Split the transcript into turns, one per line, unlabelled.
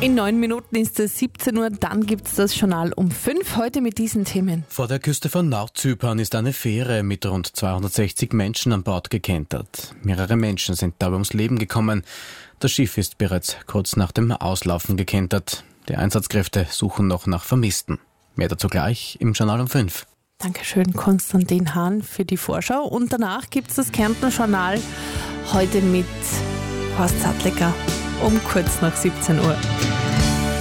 In 9 Minuten ist es 17 Uhr, dann gibt es das Journal um 5, heute mit diesen Themen.
Vor der Küste von Nordzypern ist eine Fähre mit rund 260 Menschen an Bord gekentert. Mehrere Menschen sind dabei ums Leben gekommen. Das Schiff ist bereits kurz nach dem Auslaufen gekentert. Die Einsatzkräfte suchen noch nach Vermissten. Mehr dazu gleich im Journal um 5.
Dankeschön, Konstantin Hahn, für die Vorschau. Und danach gibt es das Kärntner Journal, heute mit Horst Sattlecker um kurz nach 17 Uhr.